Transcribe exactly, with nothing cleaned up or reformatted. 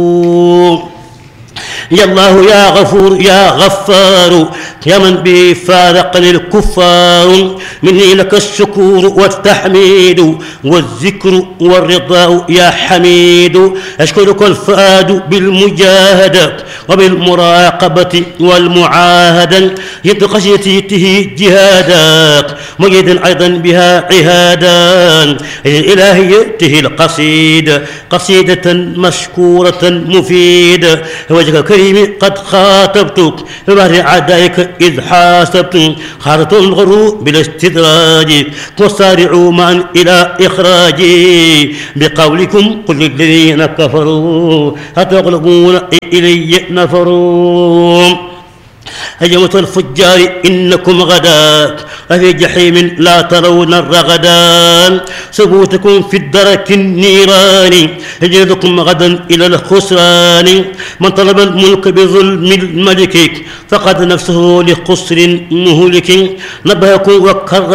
يا الله يا غفور يا غفار يا من به فارقني الكفار، مني لك الشكور والتحميد والذكر والرضا يا حميد. أشكرك الفؤاد بالمجاهدة وبالمراقبة والمعاهدة، يد خشيته جهادا مجد أيضا بها عهادا. إلهيته القصيدة قصيدة مشكورة مفيدة، وجهك الكريم قد خاطبتك ببهر عدائك إذ حاسبت، خارط الغروب بالاستدراج وسارعوا معا إلى إخراجي بقولكم قل للذين كفروا أتغلبون إلي نفروا. أيها الفجار إنكم غدا وفي جحيم لا ترون الرغدان، ثبوتكم في الدرك النيران يجلدكم غدا إلى الخسران. من طلب الملك بظلم الملك فقد نفسه لخسر مهلك، نبهكم وكر